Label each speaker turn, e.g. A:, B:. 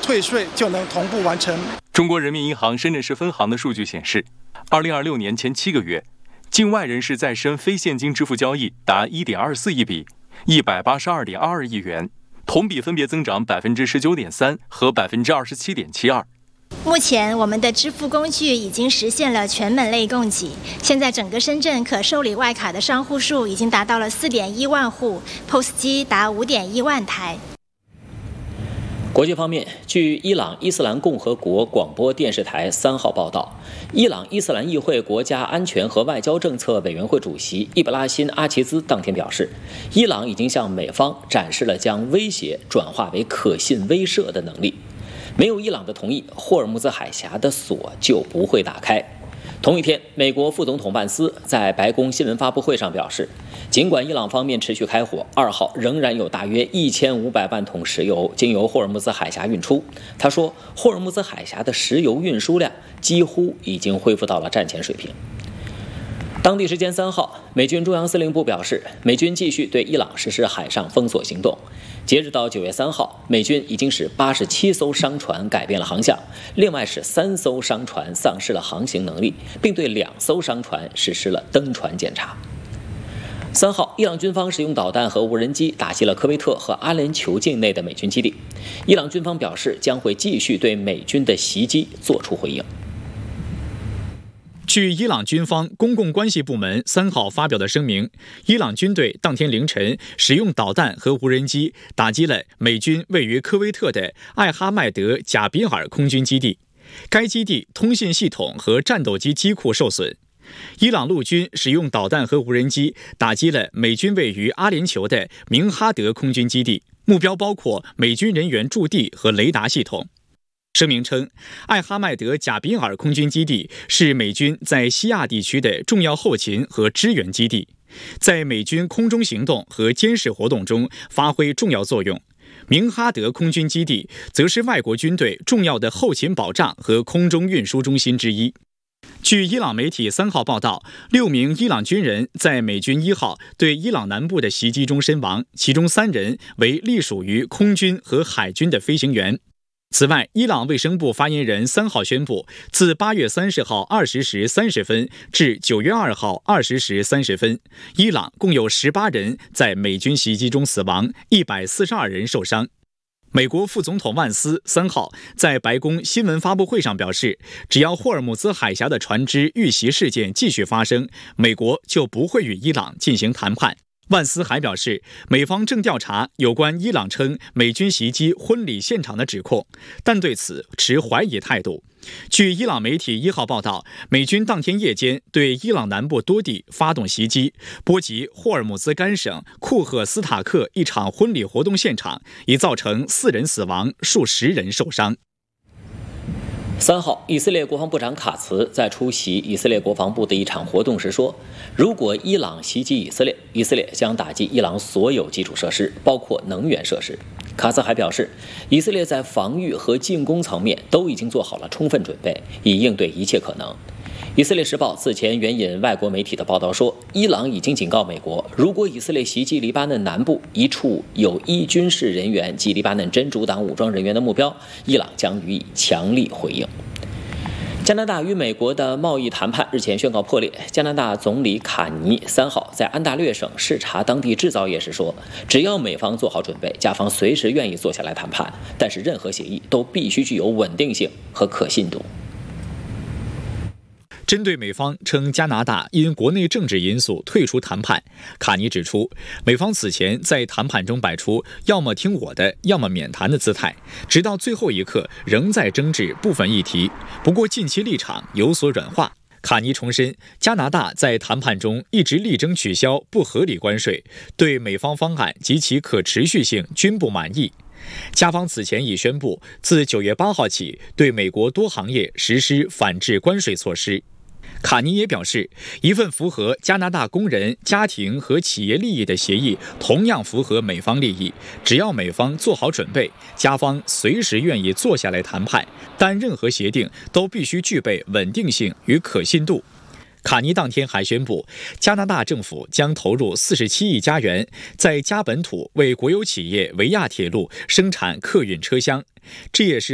A: 退税就能同步完成。
B: 中国人民银行深圳市分行的数据显示，2026年前7个月，境外人士再生非现金支付交易达1.24亿笔，182.22亿元，同比分别增长19.3%和27.72%。
C: 目前，我们的支付工具已经实现了全门类供给。现在，整个深圳可受理外卡的商户数已经达到了4.1万户 ，POS 机达5.1万台。
D: 国际方面，据伊朗伊斯兰共和国广播电视台3号报道，伊朗伊斯兰议会国家安全和外交政策委员会主席伊布拉辛·阿齐兹当天表示，伊朗已经向美方展示了将威胁转化为可信威慑的能力。没有伊朗的同意，霍尔木兹海峡的锁就不会打开。同一天，美国副总统万斯在白宫新闻发布会上表示，尽管伊朗方面持续开火，2号仍然有大约1500万桶石油经由霍尔木兹海峡运出。他说，霍尔木兹海峡的石油运输量几乎已经恢复到了战前水平。当地时间3号，美军中央司令部表示，美军继续对伊朗实施海上封锁行动。截止到9月3号，美军已经使87艘商船改变了航向，另外使3艘商船丧失了航行能力，并对2艘商船实施了登船检查。3号，伊朗军方使用导弹和无人机打击了科威特和阿联酋境内的美军基地。伊朗军方表示，将会继续对美军的袭击作出回应。
E: 据伊朗军方公共关系部门3号发表的声明，伊朗军队当天凌晨使用导弹和无人机打击了美军位于科威特的艾哈迈德贾比尔空军基地，该基地通信系统和战斗机机库受损。伊朗陆军使用导弹和无人机打击了美军位于阿联酋的明哈德空军基地，目标包括美军人员驻地和雷达系统。声明称，艾哈迈德贾比尔空军基地是美军在西亚地区的重要后勤和支援基地，在美军空中行动和监视活动中发挥重要作用。明哈德空军基地则是外国军队重要的后勤保障和空中运输中心之一。据伊朗媒体3号报道，6名伊朗军人在美军1号对伊朗南部的袭击中身亡，其中3人为隶属于空军和海军的飞行员。此外，伊朗卫生部发言人3号宣布，自8月30号20时30分至9月2号20时30分，伊朗共有18人在美军袭击中死亡，142人受伤。美国副总统万斯3号在白宫新闻发布会上表示，只要霍尔木兹海峡的船只遇袭事件继续发生，美国就不会与伊朗进行谈判。万斯还表示，美方正调查有关伊朗称美军袭击婚礼现场的指控，但对此持怀疑态度。据伊朗媒体1号报道，美军当天夜间对伊朗南部多地发动袭击，波及霍尔木兹干省库赫斯塔克一场婚礼活动现场，已造成4人死亡，数十人受伤。
D: 3号，以色列国防部长卡茨在出席以色列国防部的一场活动时说，如果伊朗袭击以色列，以色列将打击伊朗所有基础设施，包括能源设施。卡茨还表示，以色列在防御和进攻层面都已经做好了充分准备，以应对一切可能。以色列时报此前援引外国媒体的报道说，伊朗已经警告美国，如果以色列袭击黎巴嫩南部一处有伊军事人员及黎巴嫩真主党武装人员的目标，伊朗将予以强力回应。加拿大与美国的贸易谈判日前宣告破裂。加拿大总理卡尼3号在安大略省视察当地制造业时说，只要美方做好准备，加方随时愿意坐下来谈判，但是任何协议都必须具有稳定性和可信度。
E: 针对美方称加拿大因国内政治因素退出谈判，卡尼指出，美方此前在谈判中摆出要么听我的，要么免谈的姿态，直到最后一刻仍在争执部分议题，不过近期立场有所软化。卡尼重申，加拿大在谈判中一直力争取消不合理关税，对美方方案及其可持续性均不满意。加方此前已宣布，自9月8号起对美国多行业实施反制关税措施。卡尼也表示，一份符合加拿大工人、家庭和企业利益的协议同样符合美方利益，只要美方做好准备，加方随时愿意坐下来谈判，但任何协定都必须具备稳定性与可信度。卡尼当天还宣布，加拿大政府将投入47亿加元，在加本土为国有企业维亚铁路生产客运车厢，这也是